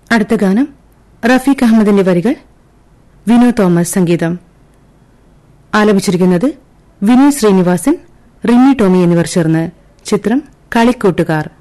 അടുത്ത ഗാനം റഫീഖ് അഹമ്മദിന്റെ വരികൾ, വിനു തോമസ് സംഗീതം. ആലപിച്ചിരിക്കുന്നത് വിനീത് ശ്രീനിവാസൻ, റിമി ടോമി എന്നിവർ ചേർന്ന്. ചിത്രം കളിക്കൂട്ടുകാർ.